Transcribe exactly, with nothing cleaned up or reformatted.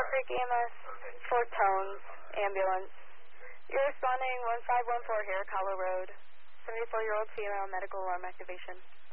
Creek E M S, Fort Tones, ambulance. You're responding one five one four here, Cowell Road. seventy-four-year-old female, medical alarm activation.